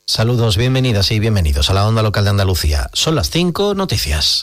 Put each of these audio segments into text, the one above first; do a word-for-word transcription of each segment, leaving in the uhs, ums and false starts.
Saludos, bienvenidas y bienvenidos a la Onda Local de Andalucía. Son las cinco, noticias.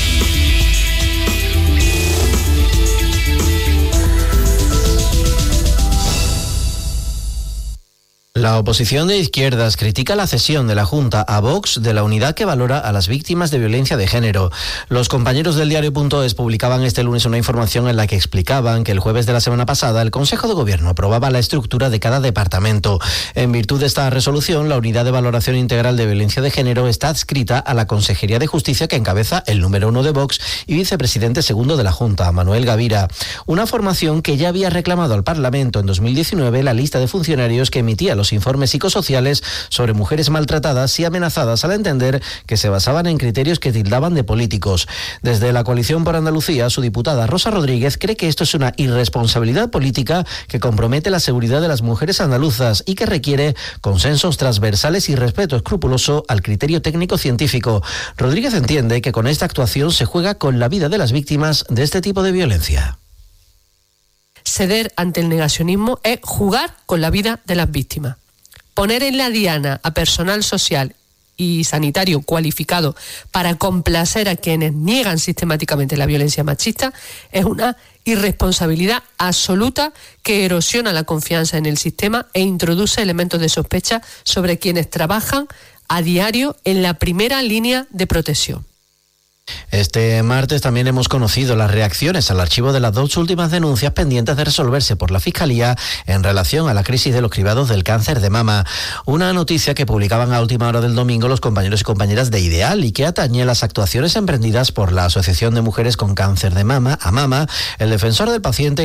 La oposición de izquierdas critica la cesión de la Junta a Vox de la unidad que valora a las víctimas de violencia de género. Los compañeros del diario.es publicaban este lunes una información en la que explicaban que el jueves de la semana pasada el Consejo de Gobierno aprobaba la estructura de cada departamento. En virtud de esta resolución, la unidad de valoración integral de violencia de género está adscrita a la Consejería de Justicia que encabeza el número uno de Vox y vicepresidente segundo de la Junta, Manuel Gavira. Una formación que ya había reclamado al Parlamento en dos mil diecinueve la lista de funcionarios que emitía los informes psicosociales sobre mujeres maltratadas y amenazadas, al entender que se basaban en criterios que tildaban de políticos. Desde la Coalición por Andalucía, su diputada Rosa Rodríguez cree que esto es una irresponsabilidad política que compromete la seguridad de las mujeres andaluzas y que requiere consensos transversales y respeto escrupuloso al criterio técnico-científico. Rodríguez entiende que con esta actuación se juega con la vida de las víctimas de este tipo de violencia. Ceder ante el negacionismo es jugar con la vida de las víctimas. Poner en la diana a personal social y sanitario cualificado para complacer a quienes niegan sistemáticamente la violencia machista es una irresponsabilidad absoluta que erosiona la confianza en el sistema e introduce elementos de sospecha sobre quienes trabajan a diario en la primera línea de protección. Este martes también hemos conocido las reacciones al archivo de las dos últimas denuncias pendientes de resolverse por la Fiscalía en relación a la crisis de los cribados del cáncer de mama. Una noticia que publicaban a última hora del domingo los compañeros y compañeras de Ideal y que atañe las actuaciones emprendidas por la Asociación de Mujeres con Cáncer de Mama, AMAMA, el defensor del paciente y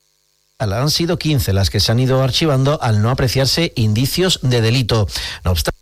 han sido quince las que se han ido archivando al no apreciarse indicios de delito. No obstante,